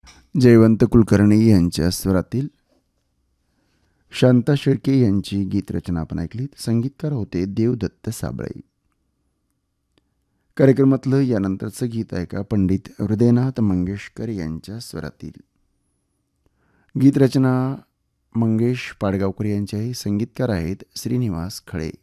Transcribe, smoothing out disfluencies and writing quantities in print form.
जयवंत कुलकर्णी यांच्या स्वरातील शांता शेळके यांची गीतरचना आपण ऐकलीत. संगीतकार होते देवदत्त साबळे. कार्यक्रमातलं यानंतरचं गीत ऐका पंडित हृदयनाथ मंगेशकर यांच्या स्वरातील. गीतरचना मंगेश पाडगावकर यांचे आहे. संगीतकार आहेत श्रीनिवास खळे.